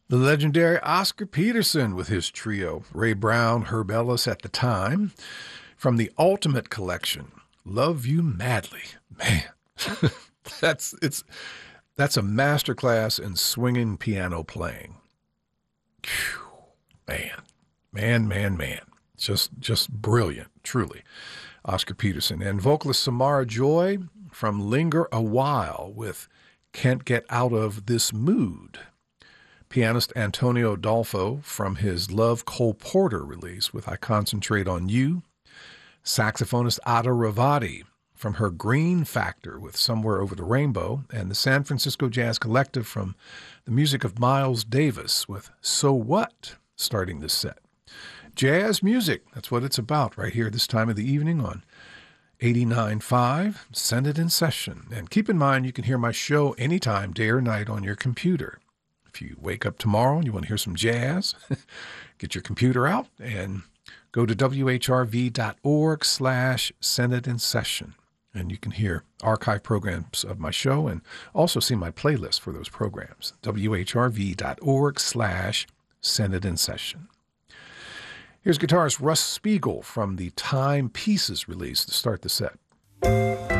The legendary Oscar Peterson with his trio, Ray Brown, Herb Ellis at the time, from the Ultimate Collection, Love You Madly. Man, that's a masterclass in swinging piano playing. Whew, man. Just brilliant, truly. Oscar Peterson. And vocalist Samara Joy from Linger a While with Can't Get Out of This Mood. Pianist Antonio Dolfo from his Love Cole Porter release with I Concentrate on You. Saxophonist Ada Ravati from her Green Factor with Somewhere Over the Rainbow. And the San Francisco Jazz Collective from the music of Miles Davis with So What, starting this set. Jazz music, that's what it's about right here this time of the evening on 89.5, Send It in Session. And keep in mind, you can hear my show anytime, day or night, on your computer. If you wake up tomorrow and you want to hear some jazz, get your computer out and go to whrv.org/Send It in Session. And you can hear archive programs of my show and also see my playlist for those programs. whrv.org/Send It in Session. Here's guitarist Russ Spiegel from the Time Pieces release to start the set.